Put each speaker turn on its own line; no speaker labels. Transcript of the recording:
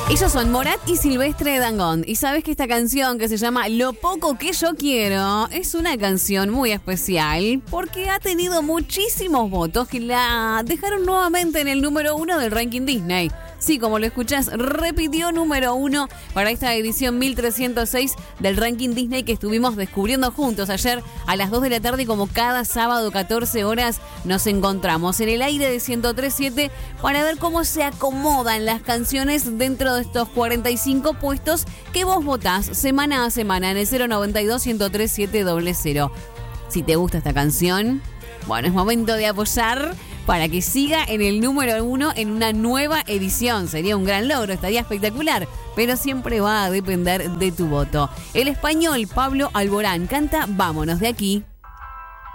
Ellos son Morat y Silvestre Dangond. Y sabes que esta canción que se llama Lo poco que yo quiero es una canción muy especial porque ha tenido muchísimos votos que la dejaron nuevamente en el número 1 del ranking Disney. Sí, como lo escuchás, repitió número 1 para esta edición 1306 del ranking Disney que estuvimos descubriendo juntos ayer a las 2 de la tarde, como cada sábado 14 horas nos encontramos en el aire de 103.7 para ver cómo se acomodan las canciones dentro de estos 45 puestos que vos votás semana a semana en el 092-103.700. Si te gusta esta canción, bueno, es momento de apoyar para que siga en el número 1 en una nueva edición. Sería un gran logro, estaría espectacular, pero siempre va a depender de tu voto. El español Pablo Alborán canta Vámonos de aquí.